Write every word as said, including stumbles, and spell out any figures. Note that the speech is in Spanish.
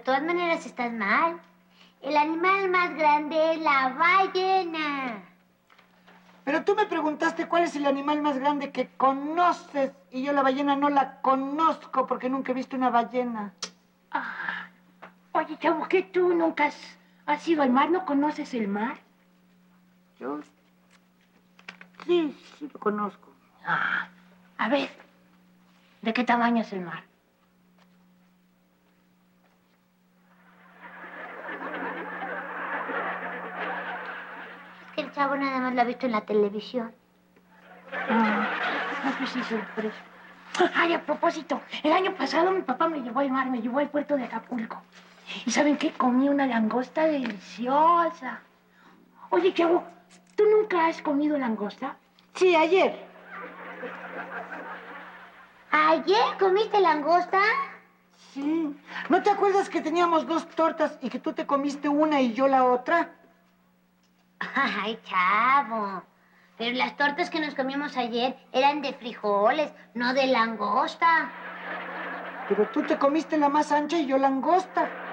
todas maneras estás mal. El animal más grande es la ballena. Pero tú me preguntaste cuál es el animal más grande que conoces. Y yo la ballena no la conozco porque nunca he visto una ballena. Ah, oye, chavo, ¿qué tú nunca has, has ido al mar? ¿No conoces el mar? Yo sí, sí lo conozco. Ah, a ver, ¿de qué tamaño es el mar? Es que el chavo nada más lo ha visto en la televisión. Ah, no, pues sí, sorpresa. Ay, a propósito, el año pasado mi papá me llevó al mar, me llevó al puerto de Acapulco. ¿Y saben qué? Comí una langosta deliciosa. Oye, chavo, ¿tú nunca has comido langosta? Sí, ayer. ¿Ayer comiste langosta? Sí. ¿No te acuerdas que teníamos dos tortas y que tú te comiste una y yo la otra? Ay, chavo. Pero las tortas que nos comimos ayer eran de frijoles, no de langosta. Pero tú te comiste la más ancha y yo langosta.